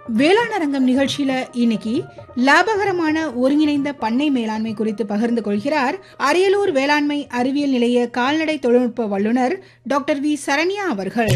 வேளாண் அரங்கம் நிகழ்ச்சியில இன்னைக்கு லாபகரமான ஒருங்கிணைந்த பண்ணை மேலாண்மை குறித்து பகிர்ந்து கொள்கிறார் அரியலூர் வேளாண்மை அறிவியல் நிலைய கால்நடை தொழில்நுட்ப வல்லுநர் டாக்டர் வி சரண்யா அவர்கள்.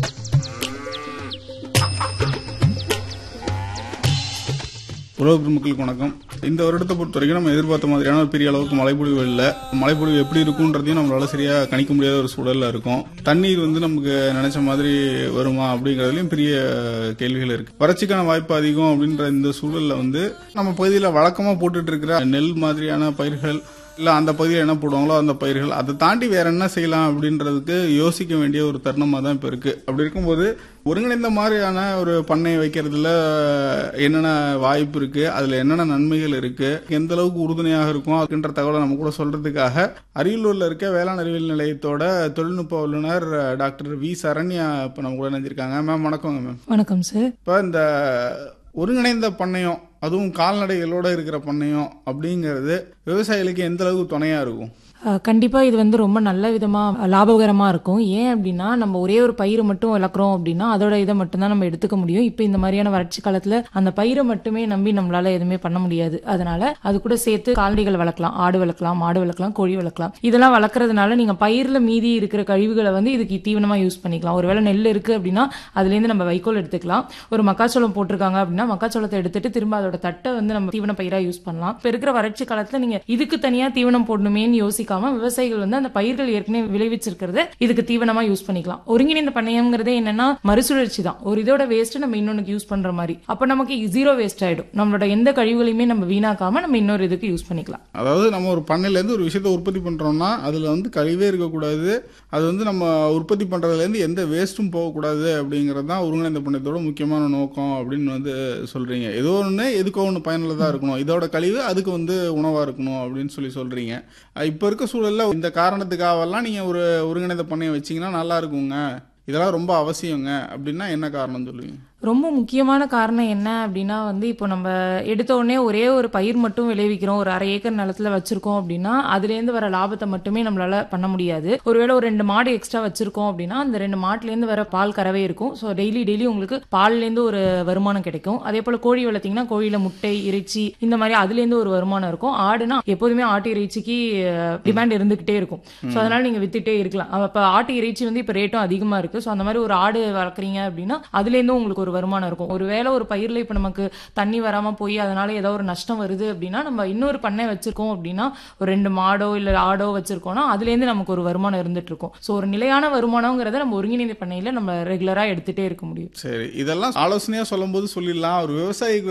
உலக பெருமக்களுக்கு வணக்கம். இந்த வருடத்தை பொறுத்த வரைக்கும் நம்ம எதிர்பார்த்த மாதிரியான ஒரு பெரிய அளவுக்கு மழைப்பொழிவு இல்லை. மழைப்பொழிவு எப்படி இருக்குன்றதையும் நம்மளால சரியா கணிக்க முடியாத ஒரு சூழல்ல இருக்கும். தண்ணீர் நமக்கு நினைச்ச மாதிரி வருமா அப்படிங்கறதுலயும் பெரிய கேள்விகள் இருக்கு. வறட்சிக்கான வாய்ப்பு அதிகம் அப்படின்ற இந்த சூழல்ல நம்ம பகுதியில வழக்கமா போட்டுட்டு இருக்கிற நெல் மாதிரியான பயிர்கள் இல்ல அந்த பகுதியில் என்ன போடுவாங்களோ அந்த பயிர்கள், அதை தாண்டி வேற என்ன செய்யலாம் அப்படின்றதுக்கு யோசிக்க வேண்டிய ஒரு தருணமா தான் இப்ப இருக்கு. அப்படி இருக்கும்போது ஒருங்கிணைந்த மாதிரியான ஒரு பண்ணை வைக்கிறதுல என்னென்ன வாய்ப்பு இருக்கு, அதுல என்னென்ன நன்மைகள் இருக்கு, எந்த அளவுக்கு உறுதுணையாக இருக்கும் அப்படின்ற தகவலை நம்ம கூட சொல்றதுக்காக அரியலூர்ல இருக்க வேளாண் அறிவியல் நிலையத்தோட தொழில்நுட்ப வல்லுநர் டாக்டர் வி சரண்யா இப்ப நம்ம கூட நினைச்சிருக்காங்க. மேம் வணக்கங்க. மேம் வணக்கம் சார். இப்ப இந்த ஒருங்கிணைந்த பண்ணையம், அதுவும் கால்நடைகளோட இருக்கிற பண்ணையம் அப்படிங்கிறது விவசாயிகளுக்கு எந்த அளவுக்கு துணையா இருக்கும்? கண்டிப்பா இது ரொம்ப நல்ல விதமா லாபகரமா இருக்கும். ஏன் அப்படின்னா நம்ம ஒரே ஒரு பயிரை மட்டும் வளர்க்குறோம் அப்படின்னா அதோட இதை மட்டும் தான் நம்ம எடுத்துக்க முடியும். இப்ப இந்த மாதிரியான வறட்சி காலத்துல அந்த பயிரை மட்டுமே நம்பி நம்மளால எதுவுமே பண்ண முடியாது. அதனால அது கூட சேர்த்து கால்நடைகள் வளர்க்கலாம், ஆடு வளர்க்கலாம், மாடு வளர்க்கலாம், கோழி வளர்க்கலாம். இதெல்லாம் வளர்க்கறதுனால நீங்க பயிர்ல மீதி இருக்கிற கழிவுகளை இதுக்கு தீவனமா யூஸ் பண்ணிக்கலாம். ஒருவேளை நெல் இருக்கு அப்படின்னா அதுல இருந்து நம்ம வைக்கோல் எடுத்துக்கலாம். ஒரு மக்காச்சோளம் போட்டிருக்காங்க அப்படின்னா மக்காச்சோளத்தை எடுத்துட்டு திரும்ப அதோட தட்டை நம்ம தீவன பயிரா யூஸ் பண்ணலாம். இப்ப இருக்கிற வறட்சி காலத்துல நீங்க இதுக்கு தனியா தீவனம் போடணுமேன்னு யோசிக்காம விவசாயிகள் அந்த பயிர்கள் ஏற்கனவே விளைவிச்சிருக்கிறத இதுக்கு தீவனமா யூஸ் பண்ணிக்கலாம். ஒருங்கிணைந்த பண்ணையம்ங்கிறதே என்னன்னா மறுசுழற்சி தான். ஒரு இதோட வேஸ்ட் நம்ம இன்னொன்னுக்கு யூஸ் பண்ற மாதிரி. அப்ப நமக்கு ஜீரோ வேஸ்ட் ஆயிடும். நம்மளோட எந்த கழிவுகளையுமே நம்ம வீணாக்காம நம்ம இன்னொரு இதுக்கு யூஸ் பண்ணிக்கலாம். அதாவது நம்ம ஒரு பண்ணையில இருந்து ஒரு விஷயத்தை உற்பத்தி பண்றோம்னா அதுல கழிவே இருக்கக்கூடாது, அது நம்ம உற்பத்தி பண்றதுல இருந்து எந்த வேஸ்டும் போகக்கூடாது அப்படிங்கறது தான் ஒருங்கிணைந்த பண்ணையத்தோட முக்கியமான நோக்கம் அப்படின்னு சொல்றீங்க. ஏதோ ஒண்ணு எதுக்கோ ஒண்ணு பயனுள்ளதா இருக்கணும், இதோட கழிவு அதுக்கு உணவா இருக்கணும் அப்படின்னு சொல்றீங்க. இப்ப இருக்க சூழல்ல இந்த காரணத்துக்காகலாம் நீங்க ஒரு ஒருங்கிணைந்த பண்ணையம் வச்சீங்கன்னா நல்லா இருக்குங்க, இதெல்லாம் ரொம்ப அவசியங்க அப்படின்னா என்ன காரணம் சொல்லுவீங்க? ரொம்ப முக்கியமான காரணம் என்ன அப்படின்னா இப்போ நம்ம எடுத்த உடனே ஒரே ஒரு பயிர் மட்டும் விளைவிக்கிறோம், ஒரு 1/2 ஏக்கர் நிலத்துல வச்சிருக்கோம் அப்படின்னா அதுல இருந்து வர லாபத்தை மட்டுமே நம்மளால பண்ண முடியாது. ஒருவேளை ஒரு 2 மாடு எக்ஸ்ட்ரா வச்சிருக்கோம் அப்படின்னா அந்த 2 மாட்டுல இருந்து வர பால் கறவை இருக்கும். ஸோ டெய்லி உங்களுக்கு பால்ல இருந்து ஒரு வருமானம் கிடைக்கும். அதே போல கோழி வளர்த்தீங்கன்னா கோழியில முட்டை, இறைச்சி இந்த மாதிரி அதுல இருந்து ஒரு வருமானம் இருக்கும். ஆடுனா எப்போதுமே ஆட்டு இறைச்சிக்கு டிமாண்ட் இருந்துகிட்டே இருக்கும். ஸோ அதனால நீங்க வித்துட்டே இருக்கலாம். அப்ப ஆட்டு இறைச்சி இப்ப ரேட்டும் அதிகமா இருக்கு. ஸோ அந்த மாதிரி ஒரு ஆடு வளர்க்குறீங்க அப்படின்னா அதுல இருந்து உங்களுக்கு ஒரு வருமானம் இருக்கும். ஒருவேளை ஒரு பயிர்ல இப்ப நமக்கு தண்ணி வராம போய் அதனால ஏதோ ஒரு நஷ்டம் வருது அப்படின்னா நம்ம இன்னொரு பண்ணை வச்சிருக்கோம் அப்படின்னா ஒரு 2 மாடோ இல்ல ஆடோ வச்சிருக்கோம்னா அதுல இருந்து நமக்கு ஒரு வருமானம் இருந்துட்டு இருக்கும். சோ ஒரு நிலையான வருமானம்ங்கறத நம்ம ஒருங்கிணைந்த பண்ணையில நம்ம ரெகுலரா எடுத்துட்டே இருக்க முடியும். சரி, இதெல்லாம் ஆலோசனையா சொல்லும் போது சொல்லிடலாம். ஒரு விவசாயிக்கு